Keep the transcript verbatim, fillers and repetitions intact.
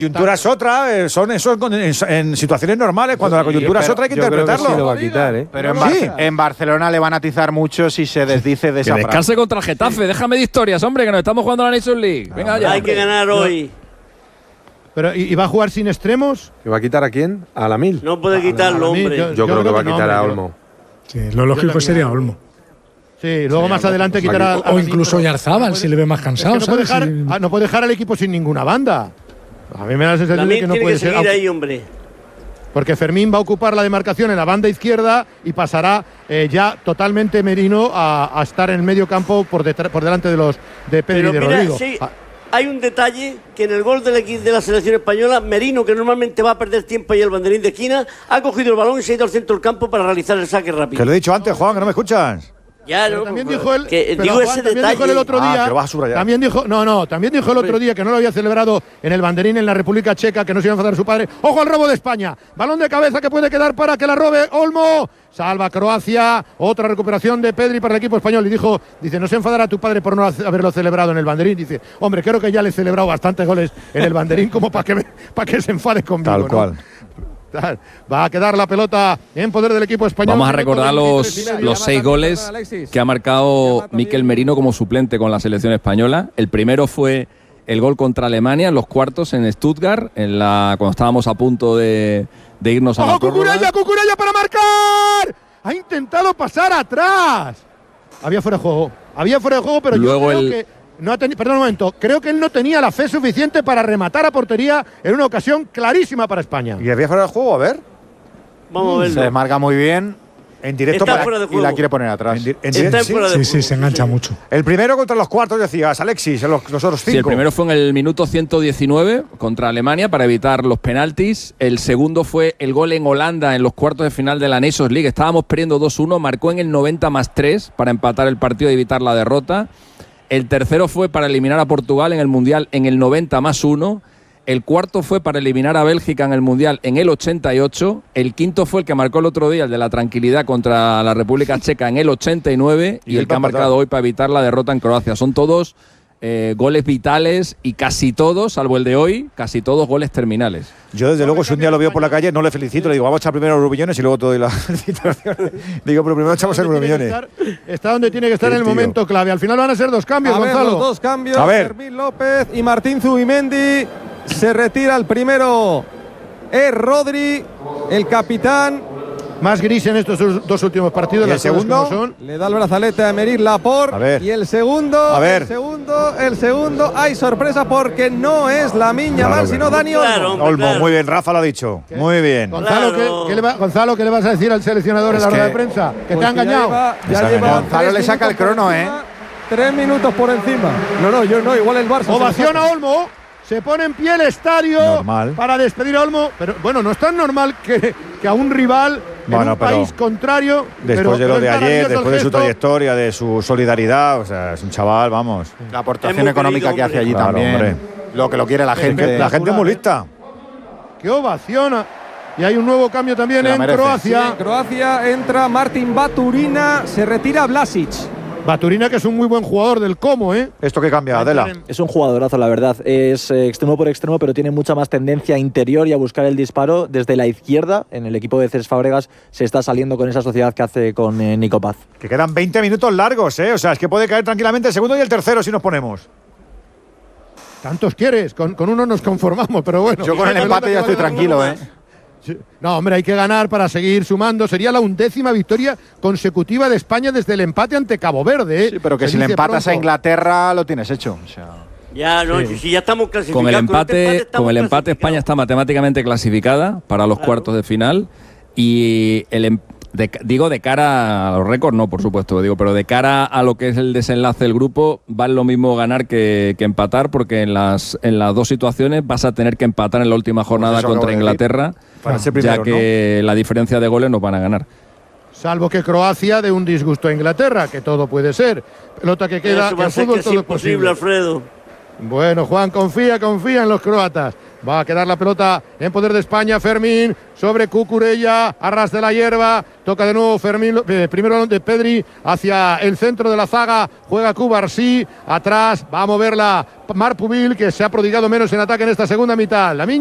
coyuntura es otra, eh, son eso en, en situaciones normales, cuando la coyuntura sí, es otra hay que interpretarlo. Que sí lo va a quitar, ¿eh? Pero en, Bar sí. en Barcelona le van a atizar mucho si se desdice de esa frase. Que descanse contra el Getafe, déjame de historias, hombre, que nos estamos jugando a la Nations League. Venga, ya. Hay hombre. que ganar hoy. Pero ¿y, y va a jugar sin extremos? ¿Que va a quitar a quién? ¿A Lamil? No puede quitarlo, hombre. Yo, yo, yo creo, creo que va a quitar no, a Olmo. Sí, lo lógico sería Olmo. Sí, luego sí, más adelante o sea, quitará O incluso Yarzábal, si le ve más cansado. Es que no, puede dejar, si... no puede dejar al equipo sin ninguna banda. A mí me da la sensación de que no puede que ser. Seguir ahí, hombre. Porque Fermín va a ocupar la demarcación en la banda izquierda y pasará eh, ya totalmente Merino a, a estar en el medio campo por, por delante de los de Pedri y de mira, Rodrigo. Sí, hay un detalle que en el gol del equipo de la selección española, Merino, que normalmente va a perder tiempo ahí el banderín de esquina, ha cogido el balón y se ha ido al centro del campo para realizar el saque rápido. Que lo he dicho antes, Juan, que no me escuchas. Ya, no, también dijo él, que, pero digo Juan, ese también detalle. dijo el otro día, ah, también dijo, no, no, también dijo el otro día que no lo había celebrado en el banderín en la República Checa, que no se iba a enfadar su padre. Ojo al robo de España, balón de cabeza que puede quedar para que la robe Olmo, salva Croacia, otra recuperación de Pedri para el equipo español y dijo, dice, no se enfadará tu padre por no haberlo celebrado en el banderín, dice, hombre, creo que ya le he celebrado bastantes goles en el banderín como para que me, para que se enfade conmigo. Tal cual. ¿no? Va a quedar la pelota en poder del equipo español. Vamos a recordar los, los seis goles que ha marcado Mikel Merino como suplente con la selección española. El primero fue el gol contra Alemania en los cuartos en Stuttgart, en la, cuando estábamos a punto de, de irnos a la prórroga. ¡Cucurella, Cucurella para marcar! Ha intentado pasar atrás. Había fuera de juego. Había fuera de juego, pero Luego yo creo el, que... No ten, perdón un momento, creo que él no tenía la fe suficiente para rematar a portería en una ocasión clarísima para España. ¿Y había fuera de juego? A ver. Vamos a verlo. Se desmarca muy bien. En directo Está para, fuera de juego. Y la quiere poner atrás. En, en Está directo, fuera sí, de sí, juego. sí, se engancha sí. mucho. El primero contra los cuartos, decías, Alexis, en los, los otros cinco. Sí, el primero fue en el minuto ciento diecinueve contra Alemania para evitar los penaltis. El segundo fue el gol en Holanda en los cuartos de final de la Nations League. Estábamos perdiendo dos uno, marcó en el noventa más tres para empatar el partido y evitar la derrota. El tercero fue para eliminar a Portugal en el Mundial en el noventa más uno. El cuarto fue para eliminar a Bélgica en el Mundial en el ochenta y ocho. El quinto fue el que marcó el otro día, el de la tranquilidad contra la República Checa en el ochenta y nueve. Y, y el que ha marcado hoy para evitar la derrota en Croacia. Son todos eh, goles vitales y casi todos, salvo el de hoy, casi todos goles terminales. Yo desde luego si un día lo veo por la calle no le felicito, le digo vamos a echar primero los Euromillones y luego te doy la felicitación. Digo, pero primero echamos el Euromillones. Está donde tiene que estar el en el tío. momento clave. Al final van a ser dos cambios, a ver, Gonzalo. Los dos cambios, a ver. Fermín López y Martín Zubimendi. Se retira el primero, es Rodri, el capitán. Más gris en estos dos últimos partidos. ¿Y el segundo? Son. Le da el brazalete a Emerick Laporte. A ver. Y el segundo, a ver. el segundo, el segundo. Hay sorpresa porque no es Lamine Yamal, claro, sino Dani Olmo. Claro, hombre, Olmo, claro. Muy bien, Rafa lo ha dicho. ¿Qué? Muy bien. Gonzalo, claro. ¿qué, qué le va, Gonzalo, ¿qué le vas a decir al seleccionador es en la rueda que, de prensa? Que pues te ha engañado. Ya lleva, ya lleva Gonzalo le saca el crono, ¿eh? Tres minutos por encima. No, no, yo no, igual el Barça. Ovación a Olmo. Se pone en pie el estadio normal. Para despedir a Olmo. Pero bueno, no es tan normal que, que a un rival bueno, en un país contrario. Después pero, de lo pero de ayer, después de su gesto. trayectoria, de su solidaridad, o sea, es un chaval, vamos. La aportación Hemos económica querido, que hace allí claro, también. Hombre. Lo que lo quiere la gente. Es que la gente es muy lista. Qué ovación. Y hay un nuevo cambio también en merece. Croacia. Sí, en Croacia entra Martin Baturina, se retira Vlasic. Baturina, que es un muy buen jugador del Como, ¿eh? ¿Esto qué cambia, Adela? Es un jugadorazo, la verdad. Es eh, extremo por extremo, pero tiene mucha más tendencia interior y a buscar el disparo desde la izquierda. En el equipo de Cés Fábregas se está saliendo con esa sociedad que hace con eh, Nico Paz. Que quedan veinte minutos largos, ¿eh? O sea, es que puede caer tranquilamente el segundo y el tercero si nos ponemos. Tantos quieres, con, con uno nos conformamos, pero bueno. Yo con el empate ya estoy tranquilo, ¿eh? No, hombre, hay que ganar para seguir sumando. Sería la undécima victoria consecutiva de España desde el empate ante Cabo Verde, ¿eh? Sí, pero que Se si le dice empatas pronto. a Inglaterra lo tienes hecho. O sea. Ya, no, Sí. si ya estamos clasificados. Con el empate, este estamos con el empate España está matemáticamente clasificada para los Claro. cuartos de final y el em- de- digo de cara a los récords, no, por supuesto, digo, pero de cara a lo que es el desenlace del grupo, vale lo mismo ganar que, que empatar, porque en las, en las dos situaciones vas a tener que empatar en la última jornada eso contra acabo de Inglaterra, Para ser primero, ya que la diferencia de goles nos van a ganar. Salvo que Croacia dé un disgusto a Inglaterra, que todo puede ser. Pelota que queda, Eso va en a ser fútbol que todo es es posible. imposible, Alfredo. Bueno, Juan, confía, confía en los croatas. Va a quedar la pelota en poder de España. Fermín sobre Cucurella, arras de la hierba. Toca de nuevo Fermín, eh, primero balón de Pedri hacia el centro de la zaga. Juega Cubarsí, atrás va a moverla Marc Pubil, que se ha prodigado menos en ataque en esta segunda mitad. La